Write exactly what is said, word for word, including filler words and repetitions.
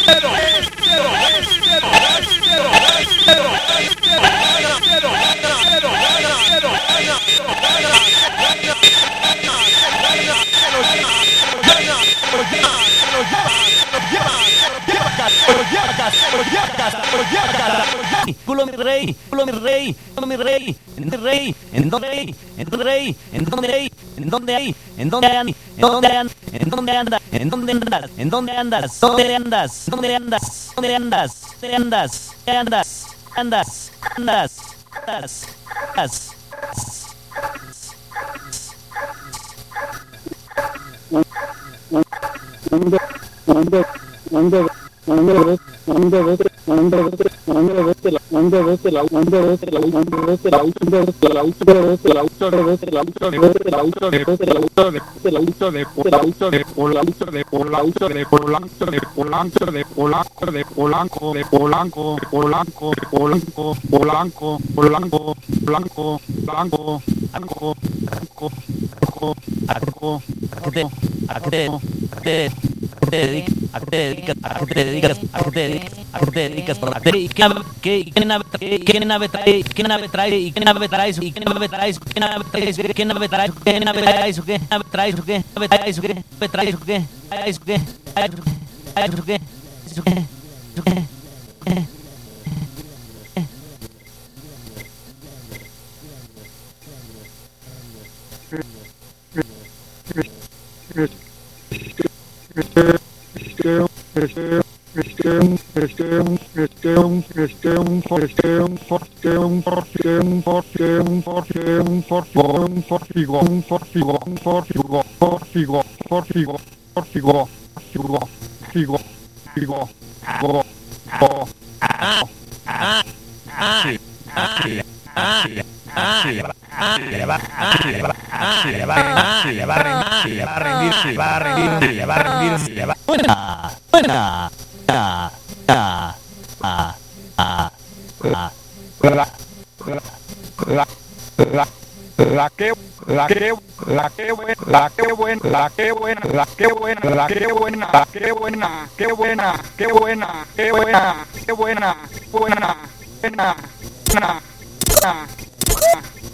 Culo mi rey, culo mi rey, culo mi rey, en donde rey, en donde rey, en donde rey, en donde rey, en donde hay, en donde andas, en donde andas, en donde andas, en donde andas, en donde andas, dónde andas, dónde andas, dónde andas, dónde andas, andas, andas, andas, andas, andas. Anda, anda, anda, anda, anda, vete, anda, vete, anda, vete, la, anda, vete, la, anda, vete, la, anda, vete, la, anda, vete, la, anda, vete, la, anda, vete, la, anda, vete, la, anda, vete, la, anda, vete, la, anda, de Polanco, de Polanco, de Polanco, de Polanco, de Polanco, de Polanco, de Polanco, de Polanco, de Polanco, de Polanco, Polanco, Polanco, Blanco, Blanco, Blanco, Blanco, Blanco, Blanco, ¿A qué te, a qué te dedicas? ¿A qué te dedicas? ¿A qué te dedicas? ¿A qué te dedicas? ¿A qué te dedicas? ¿A qué te dedicas? ¿Qué nave trae? ¿Qué nave trae? ¿Qué nave trae? ¿Qué nave trae? ¿Qué nave trae? ¿Qué nave trae? ¿Qué nave trae? ¿Qué nave trae? ¿Qué nave trae? ¿Qué nave trae? ¿Qué nave trae? ¿Qué nave trae? ¿Qué le va a le va a le va a le va a le va a rendir le va a rendir le va a rendir le va buena buena ah ah ah ah la la la la la que la que la que buena la que buena la que buena la que buena la que buena la que buena qué buena qué buena qué buena qué buena buena buena buena